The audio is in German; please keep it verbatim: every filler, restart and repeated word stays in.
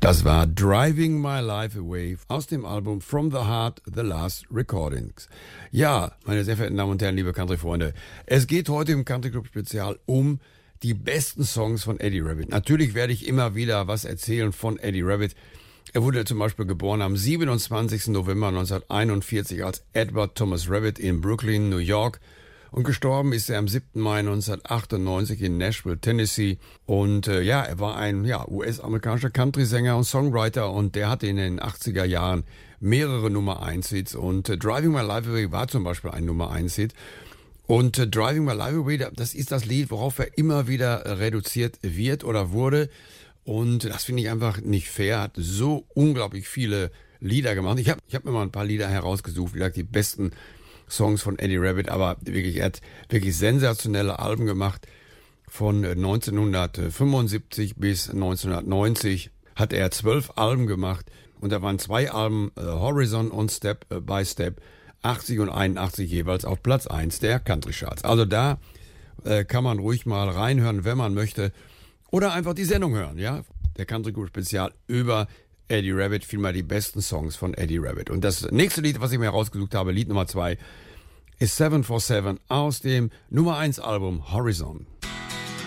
Das war Driving My Life Away aus dem Album From the Heart, The Last Recordings. Ja, meine sehr verehrten Damen und Herren, liebe Country-Freunde, es geht heute im Country Club Spezial um die besten Songs von Eddie Rabbitt. Natürlich werde ich immer wieder was erzählen von Eddie Rabbitt. Er wurde zum Beispiel geboren am siebenundzwanzigsten November neunzehnhunderteinundvierzig als Edward Thomas Rabbitt in Brooklyn, New York. Und gestorben ist er am siebten Mai neunzehnhundertachtundneunzig in Nashville, Tennessee. Und äh, ja, er war ein ja, U S-amerikanischer Country-Sänger und Songwriter. Und der hatte in den achtziger Jahren mehrere Nummer eins Hits. Und äh, Driving My Life Away war zum Beispiel ein Nummer eins Hit. Und äh, Driving My Life Away, das ist das Lied, worauf er immer wieder reduziert wird oder wurde. Und das finde ich einfach nicht fair. Er hat so unglaublich viele Lieder gemacht. Ich habe ich hab mir mal ein paar Lieder herausgesucht, wie gesagt, die besten Songs von Eddie Rabbitt, aber wirklich, er hat wirklich sensationelle Alben gemacht. Von neunzehnhundertfünfundsiebzig bis neunzehnhundertneunzig hat er zwölf Alben gemacht und da waren zwei Alben, äh, Horizon und Step by Step, achtzig und einundachtzig jeweils auf Platz eins der Country Charts. Also da äh, kann man ruhig mal reinhören, wenn man möchte, oder einfach die Sendung hören, ja, der Country Club Spezial über Eddie Rabbitt, vielmehr die besten Songs von Eddie Rabbitt. Und das nächste Lied, was ich mir herausgesucht habe, Lied Nummer zwei, ist seven four seven aus dem Nummer eins Album Horizon.